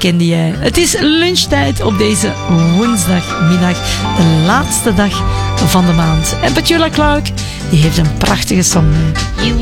herkende jij. Het is lunchtijd op deze woensdagmiddag, de laatste dag van de maand. En Petula Clark, die heeft een prachtige song. You